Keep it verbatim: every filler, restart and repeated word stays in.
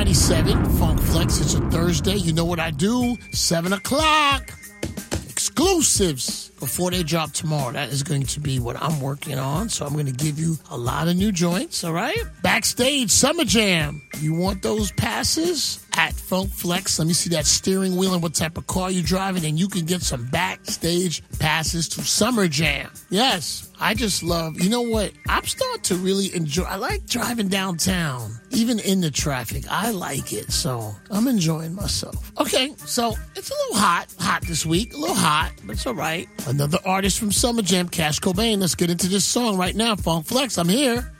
ninety-seven, Funk Flex. It's a Thursday. You know what I do? seven o'clock. Exclusives before they drop tomorrow. That is going to be what I'm working on. So I'm going to give you a lot of new joints, all right? Backstage, Summer Jam. You want those passes? At Funk Flex. Let me see that steering wheel and what type of car you're driving, and you can get some backstage passes to Summer Jam. Yes, I just love, you know what? I'm starting to really enjoy, I like driving downtown, even in the traffic. I like it, so I'm enjoying myself. Okay, so it's a little hot, hot this week, a little hot, but it's all right. Another artist from Summer Jam, Cash Cobain. Let's get into this song right now, Funk Flex. I'm here.